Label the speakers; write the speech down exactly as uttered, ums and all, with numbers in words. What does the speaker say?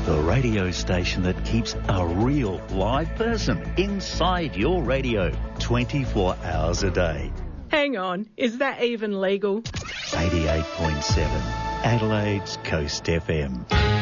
Speaker 1: The radio station that keeps a real live person inside your radio twenty-four hours a day.
Speaker 2: Hang on, is that even legal?
Speaker 1: eighty-eight point seven, Adelaide's Coast F M.